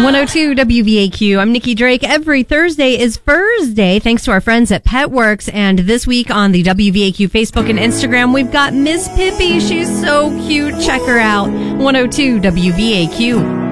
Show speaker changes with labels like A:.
A: 102 WVAQ. I'm Nikki Drake. Every Thursday is Furs Day, thanks to our friends at Petworks. And this week on the WVAQ Facebook and Instagram, we've got Miss Pippi. She's so cute. Check her out. 102 WVAQ.